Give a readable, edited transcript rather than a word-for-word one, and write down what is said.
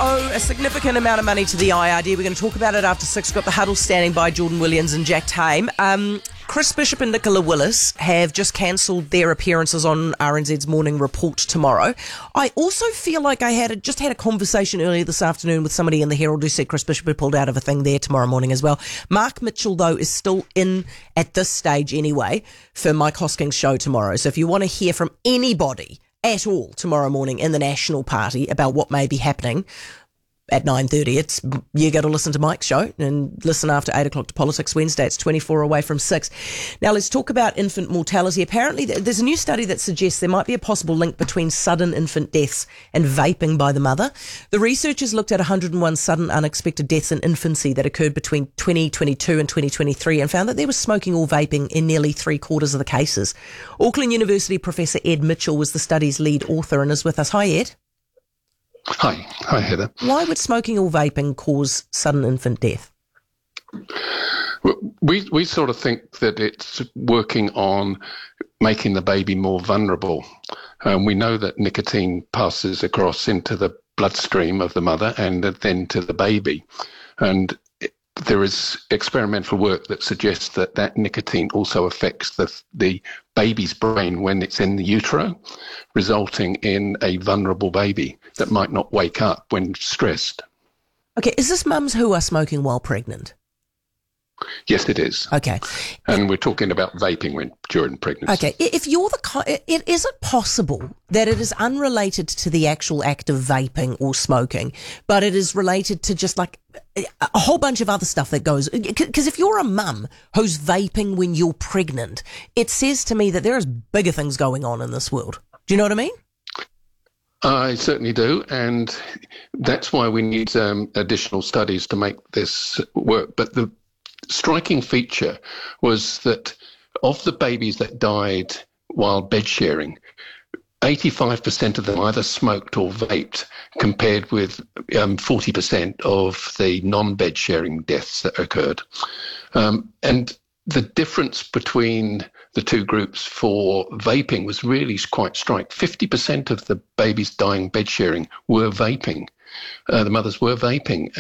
owe a significant amount of money to the IRD. We're going to talk about it after 6. We've got the huddle standing by, Jordan Williams and Jack Tame. Chris Bishop and Nicola Willis have just cancelled their appearances on RNZ's Morning Report tomorrow. I also feel like I had a conversation earlier this afternoon with somebody in the Herald who said Chris Bishop had pulled out of a thing there tomorrow morning as well. Mark Mitchell, though, is still in at this stage anyway for Mike Hosking's show tomorrow. So if you want to hear from anybody at all tomorrow morning in the National Party about what may be happening at 9:30, you got to listen to Mike's show and listen after 8 o'clock to Politics Wednesday. It's 24 away from 6. Now let's talk about infant mortality. Apparently there's a new study that suggests there might be a possible link between sudden infant deaths and vaping by the mother. The researchers looked at 101 sudden unexpected deaths in infancy that occurred between 2022 and 2023 and found that there was smoking or vaping in nearly 3/4 of the cases. Auckland University Professor Ed Mitchell was the study's lead author and is with us. Hi, Ed. Hi, Heather. Why would smoking or vaping cause sudden infant death? We sort of think that it's working on making the baby more vulnerable. We know that nicotine passes across into the bloodstream of the mother and then to the baby. And there is experimental work that suggests that nicotine also affects the baby's brain when it's in the utero, resulting in a vulnerable baby that might not wake up when stressed. Okay, is this mums who are smoking while pregnant? Yes, it is. Okay. And we're talking about vaping during pregnancy. Okay, if you're is it possible that it is unrelated to the actual act of vaping or smoking, but it is related to just like a whole bunch of other stuff that goes, because if you're a mum who's vaping when you're pregnant, it says to me that there is bigger things going on in this world. Do you know what I mean? I certainly do, and that's why we need additional studies to make this work. But the striking feature was that of the babies that died while bed sharing, 85% of them either smoked or vaped, compared with 40% of the non-bed sharing deaths that occurred. And the difference between the two groups for vaping was really quite striking. 50% of the babies dying bed sharing were vaping. The mothers were vaping.